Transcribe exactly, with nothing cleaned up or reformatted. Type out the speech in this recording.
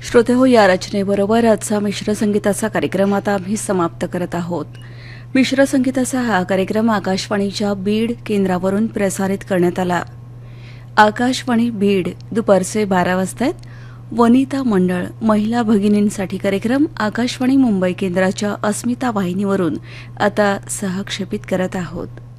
श्रोते हो, या रचनेबरोबर आजचा मिश्र संगीताचा कार्यक्रम आता आम्ही समाप्त करत आहोत. मिश्र संगीताचा हा कार्यक्रम आकाशवाणीच्या बीड केंद्रावरून प्रसारित करण्यात आला. आकाशवाणी बीड दुपारचे बारा वाजता वनिता मंडळ महिला भगिनींसाठी कार्यक्रम आकाशवाणी मुंबई केंद्राच्या अस्मिता वाहिनीवरून आता सहक्षेपित करत आहोत.